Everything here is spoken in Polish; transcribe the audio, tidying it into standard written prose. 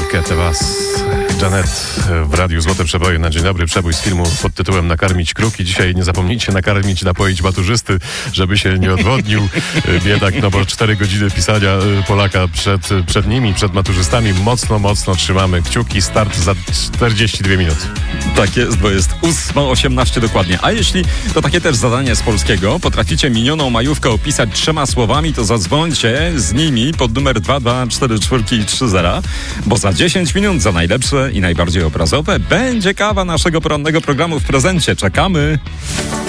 Cat Was. Janet w Radiu Złote Przeboje na dzień dobry. Przebój z filmu pod tytułem Nakarmić kruki. Dzisiaj nie zapomnijcie nakarmić, napoić maturzysty, żeby się nie odwodnił biedak, no bo 4 godziny pisania Polaka przed nimi, przed maturzystami. Mocno trzymamy kciuki. Start za 42 minuty. Tak jest, bo jest 8:18 dokładnie. A jeśli to takie też zadanie z polskiego, potraficie minioną majówkę opisać 3 słowami, to zadzwońcie z nimi pod numer 2244330, bo za 10 minut za najlepsze i najbardziej obrazowe będzie kawa naszego porannego programu w prezencie. Czekamy!